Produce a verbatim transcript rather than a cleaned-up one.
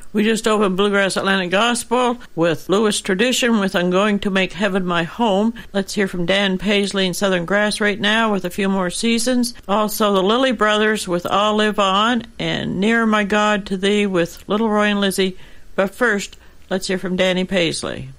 We just opened Bluegrass Atlantic Gospel with Lewis Tradition with I'm Going to Make Heaven My Home. Let's hear from Dan Paisley and Southern Grass right now with A Few More Seasons. Also the Lilly Brothers with I'll Live On, and Near My God to Thee with Little Roy and Lizzie. But first, let's hear from Danny Paisley.